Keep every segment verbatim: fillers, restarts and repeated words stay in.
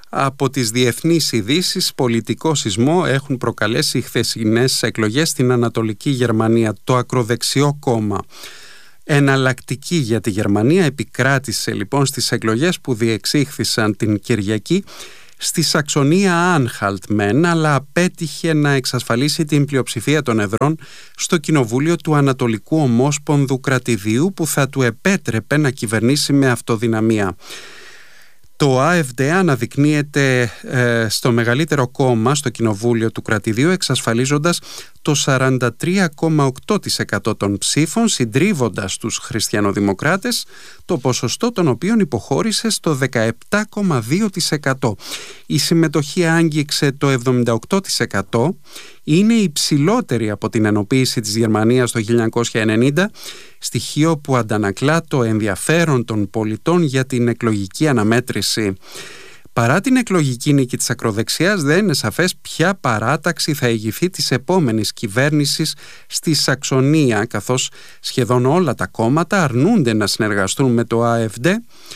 Από τις διεθνείς ειδήσεις, πολιτικό σεισμό έχουν προκαλέσει οι χθεσινές εκλογές στην Ανατολική Γερμανία. Το ακροδεξιό κόμμα Εναλλακτική για τη Γερμανία επικράτησε λοιπόν στις εκλογές που διεξήχθησαν την Κυριακή στη Σαξονία Άνχαλτ μεν, αλλά απέτυχε να εξασφαλίσει την πλειοψηφία των εδρών στο κοινοβούλιο του Ανατολικού Ομόσπονδου Κρατηδίου που θα του επέτρεπε να κυβερνήσει με αυτοδυναμία. Το AfD αναδεικνύεται ε, στο μεγαλύτερο κόμμα στο κοινοβούλιο του κρατηδίου, εξασφαλίζοντας το σαράντα τρία κόμμα οκτώ τοις εκατό των ψήφων, συντρίβοντας τους χριστιανοδημοκράτες, το ποσοστό των οποίων υποχώρησε στο δεκαεπτά κόμμα δύο τοις εκατό. Η συμμετοχή άγγιξε το εβδομήντα οκτώ τοις εκατό, είναι υψηλότερη από την ενοποίηση της Γερμανίας το χίλια εννιακόσια ενενήντα, στοιχείο που αντανακλά το ενδιαφέρον των πολιτών για την εκλογική αναμέτρηση. Παρά την εκλογική νίκη της ακροδεξιάς, δεν είναι σαφές ποια παράταξη θα ηγηθεί της επόμενης κυβέρνησης στη Σαξονία, καθώς σχεδόν όλα τα κόμματα αρνούνται να συνεργαστούν με το AfD,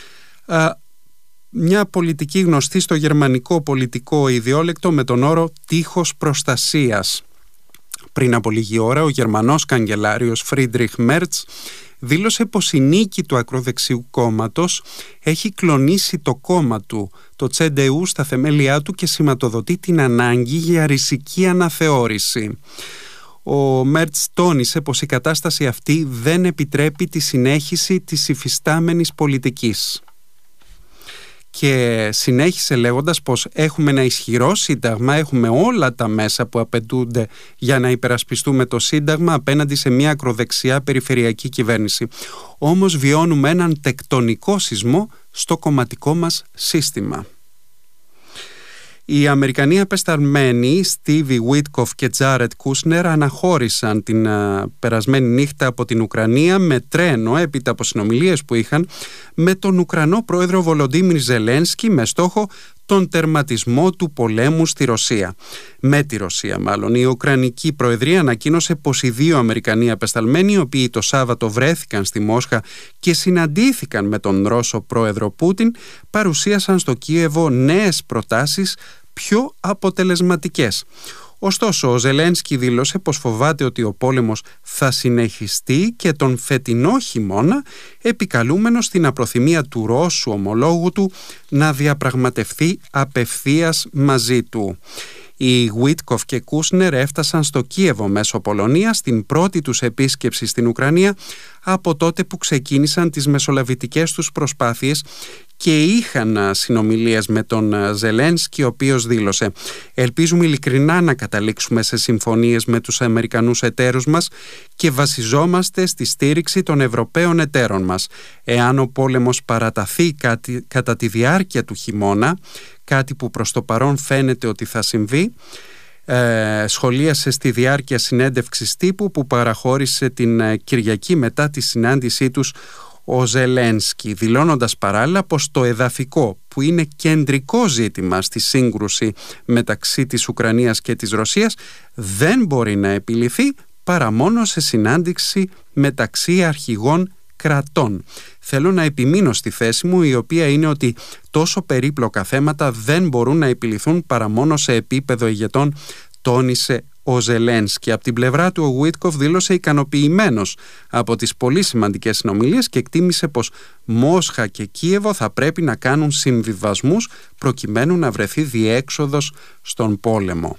μια πολιτική γνωστή στο γερμανικό πολιτικό ιδιόλεκτο με τον όρο «τείχος προστασίας». Πριν από λίγη ώρα, ο Γερμανός καγκελάριος Φρίντριχ Μέρτς δήλωσε πως η νίκη του ακροδεξιού κόμματος έχει κλονίσει το κόμμα του, το τσέ ντι γιου, στα θεμέλια του και σηματοδοτεί την ανάγκη για ριζική αναθεώρηση. Ο Μέρτς τόνισε πως η κατάσταση αυτή δεν επιτρέπει τη συνέχιση της υφιστάμενης πολιτικής. Και συνέχισε λέγοντας πως έχουμε ένα ισχυρό σύνταγμα, έχουμε όλα τα μέσα που απαιτούνται για να υπερασπιστούμε το σύνταγμα απέναντι σε μια ακροδεξιά περιφερειακή κυβέρνηση. Όμως βιώνουμε έναν τεκτονικό σεισμό στο κομματικό μας σύστημα. Οι Αμερικανοί απεσταλμένοι Στίβι Βίτκοφ και Τζάρετ Κούσνερ αναχώρησαν την α, περασμένη νύχτα από την Ουκρανία με τρένο έπειτα από συνομιλίες που είχαν με τον Ουκρανό πρόεδρο Βολοντίμιρ Ζελένσκι με στόχο τον τερματισμό του πολέμου στη Ρωσία. Με τη Ρωσία μάλλον. Η Ουκρανική Προεδρία ανακοίνωσε πως οι δύο Αμερικανοί απεσταλμένοι, οι οποίοι το Σάββατο βρέθηκαν στη Μόσχα και συναντήθηκαν με τον Ρώσο πρόεδρο Πούτιν, παρουσίασαν στο Κίεβο νέες προτάσεις πιο αποτελεσματικές. Ωστόσο, ο Ζελένσκι δήλωσε πως φοβάται ότι ο πόλεμος θα συνεχιστεί και τον φετινό χειμώνα, επικαλούμενος στην απροθυμία του Ρώσου ομολόγου του να διαπραγματευτεί απευθείας μαζί του. Οι Βίτκοφ και Κούσνερ έφτασαν στο Κίεβο μέσω Πολωνίας στην πρώτη τους επίσκεψη στην Ουκρανία από τότε που ξεκίνησαν τις μεσολαβητικές τους προσπάθειες και είχαν συνομιλίες με τον Ζελένσκι, ο οποίος δήλωσε «Ελπίζουμε ειλικρινά να καταλήξουμε σε συμφωνίες με τους Αμερικανούς εταίρους μας και βασιζόμαστε στη στήριξη των Ευρωπαίων εταίρων μας. Εάν ο πόλεμος παραταθεί κατά τη διάρκεια του χειμώνα, κάτι που προς το παρόν φαίνεται ότι θα συμβεί», Ε, σχολίασε στη διάρκεια συνέντευξης τύπου που παραχώρησε την Κυριακή μετά τη συνάντησή τους ο Ζελένσκι, δηλώνοντας παράλληλα πως το εδαφικό, που είναι κεντρικό ζήτημα στη σύγκρουση μεταξύ της Ουκρανίας και της Ρωσίας, δεν μπορεί να επιληθεί παρά μόνο σε συνάντηση μεταξύ αρχηγών κρατών. Θέλω να επιμείνω στη θέση μου, η οποία είναι ότι τόσο περίπλοκα θέματα δεν μπορούν να επιληθούν παρά μόνο σε επίπεδο ηγετών, τόνισε ο Ζελένσκι. Από την πλευρά του ο Βίτκοφ δήλωσε ικανοποιημένος από τις πολύ σημαντικές συνομιλίες και εκτίμησε πως Μόσχα και Κίεβο θα πρέπει να κάνουν συμβιβασμούς προκειμένου να βρεθεί διέξοδος στον πόλεμο.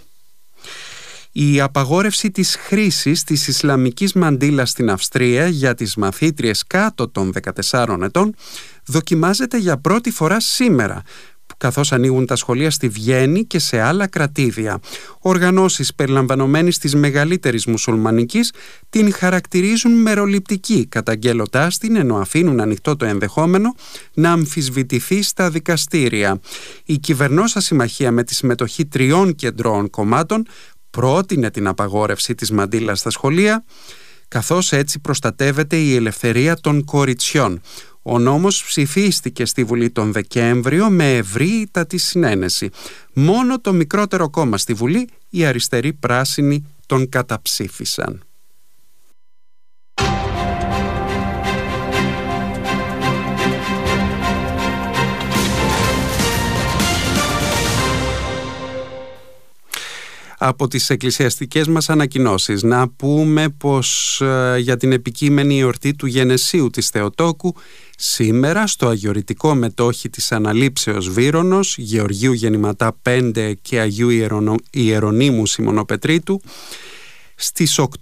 Η απαγόρευση της χρήσης της Ισλαμικής μαντήλας στην Αυστρία για τις μαθήτριες κάτω των δεκατεσσάρων ετών δοκιμάζεται για πρώτη φορά σήμερα, καθώς ανοίγουν τα σχολεία στη Βιέννη και σε άλλα κρατήδια. Οργανώσεις περιλαμβανομένης της μεγαλύτερης μουσουλμανικής την χαρακτηρίζουν μεροληπτική, καταγγέλλοντάς την, ενώ αφήνουν ανοιχτό το ενδεχόμενο να αμφισβητηθεί στα δικαστήρια. Η κυβερνόσα συμμαχία με τη συμμετοχή τριών κεντρώων κομμάτων πρότεινε την απαγόρευση της μαντήλας στα σχολεία, καθώς έτσι προστατεύεται η ελευθερία των κοριτσιών. Ο νόμος ψηφίστηκε στη Βουλή τον Δεκέμβριο με ευρύτατη συνένεση. Μόνο το μικρότερο κόμμα στη Βουλή, οι αριστεροί πράσινοι, τον καταψήφισαν. από τις εκκλησιαστικές μας ανακοινώσεις. Να πούμε πως ε, για την επικείμενη εορτή του γενεσίου της Θεοτόκου, σήμερα στο αγιορητικό μετόχι της Αναλήψεως Βύρωνος, Γεωργίου Γεννηματά πέντε και Αγίου Ιερονο... Ιερονύμου Σιμωνοπετρίτου, στις